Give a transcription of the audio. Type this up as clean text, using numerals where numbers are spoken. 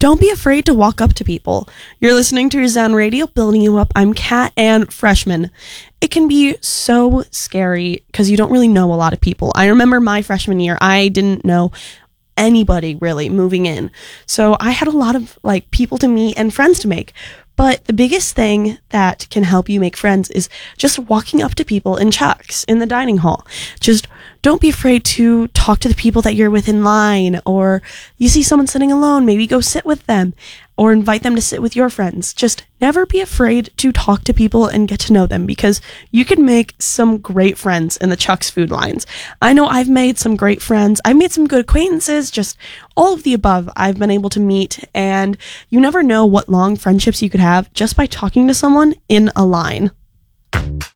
don't be afraid to walk up to people. You're listening to Zen Radio, Building You Up. I'm Kat, and freshman. It can be so scary because you don't really know a lot of people. I remember my freshman year, I didn't know anybody really moving in. So I had a lot of people to meet and friends to make. But the biggest thing that can help you make friends is just walking up to people in Chuck's in the dining hall. Just don't be afraid to talk to the people that you're with in line, or you see someone sitting alone, maybe go sit with them or invite them to sit with your friends. Just never be afraid to talk to people and get to know them, because you can make some great friends in the Chuck's food lines. I know I've made some great friends. I've made some good acquaintances, just all of the above I've been able to meet, and you never know what long friendships you could have just by talking to someone in a line.